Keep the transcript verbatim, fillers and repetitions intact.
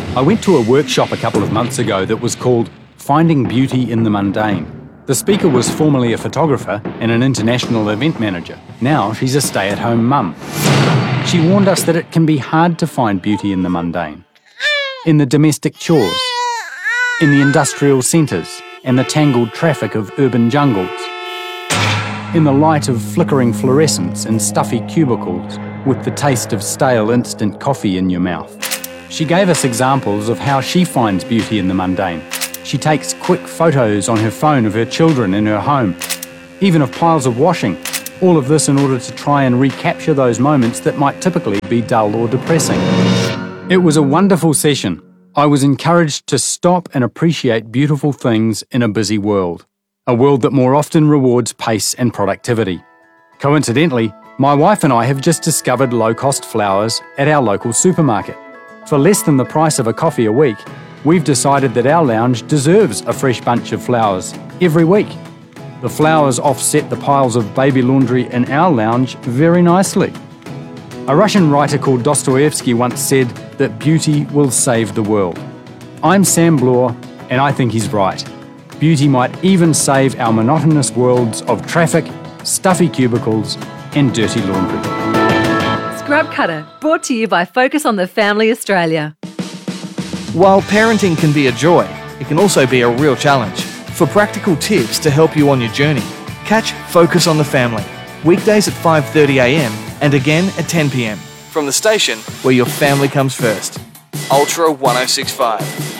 I went to a workshop a couple of months ago that was called Finding Beauty in the Mundane. The speaker was formerly a photographer and an international event manager. Now she's a stay-at-home mum. She warned us that it can be hard to find beauty in the mundane, in the domestic chores, in the industrial centres and the tangled traffic of urban jungles, in the light of flickering fluorescents and stuffy cubicles with the taste of stale instant coffee in your mouth. She gave us examples of how she finds beauty in the mundane. She takes quick photos on her phone of her children in her home, even of piles of washing, all of this in order to try and recapture those moments that might typically be dull or depressing. It was a wonderful session. I was encouraged to stop and appreciate beautiful things in a busy world, a world that more often rewards pace and productivity. Coincidentally, my wife and I have just discovered low-cost flowers at our local supermarket. For less than the price of a coffee a week, we've decided that our lounge deserves a fresh bunch of flowers every week. The flowers offset the piles of baby laundry in our lounge very nicely. A Russian writer called Dostoevsky once said that beauty will save the world. I'm Sam Bloor, and I think he's right. Beauty might even save our monotonous worlds of traffic, stuffy cubicles, and dirty laundry. Scrub Cutter, brought to you by Focus on the Family Australia. While parenting can be a joy, it can also be a real challenge. For practical tips to help you on your journey, catch Focus on the Family, weekdays at five thirty a m and again at ten p m from the station where your family comes first. Ultra one oh six point five.